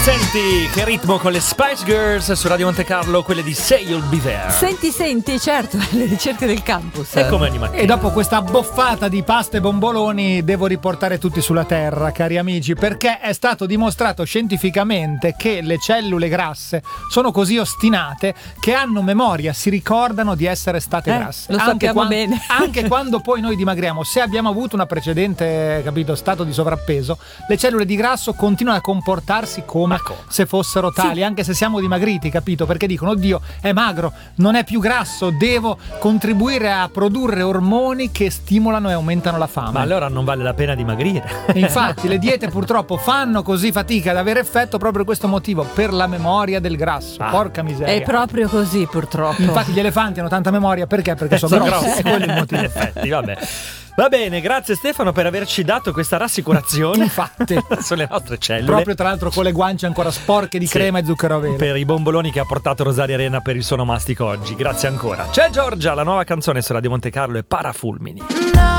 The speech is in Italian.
Senti che ritmo con le Spice Girls su Radio Monte Carlo, quelle di Say You'll Be There. Senti, certo, le ricerche del campus. E come ogni mattina. E dopo questa boffata di pasta e bomboloni devo riportare tutti sulla terra, cari amici, perché è stato dimostrato scientificamente che le cellule grasse sono così ostinate che hanno memoria, si ricordano di essere state grasse. Lo sappiamo bene. Anche quando poi noi dimagriamo, se abbiamo avuto una precedente, capito, stato di sovrappeso, le cellule di grasso continuano a comportarsi come se fossero tali, sì, anche se siamo dimagriti, capito? Perché dicono: oddio, è magro, non è più grasso, devo contribuire a produrre ormoni che stimolano e aumentano la fame. Ma allora non vale la pena dimagrire. E infatti le diete purtroppo fanno così fatica ad avere effetto proprio per questo motivo, per la memoria del grasso. Porca miseria. È proprio così, purtroppo. Infatti gli elefanti hanno tanta memoria perché sono grossi. È quello il motivo. In effetti, vabbè. Va bene, grazie Stefano per averci dato questa rassicurazione. Infatti sulle nostre cellule. Proprio tra l'altro con le guance ancora sporche di crema e zucchero a velo. Per i bomboloni che ha portato Rosaria Arena per il suono mastico oggi. Grazie ancora. C'è Giorgia, la nuova canzone su Radio Monte Carlo è Parafulmini. No.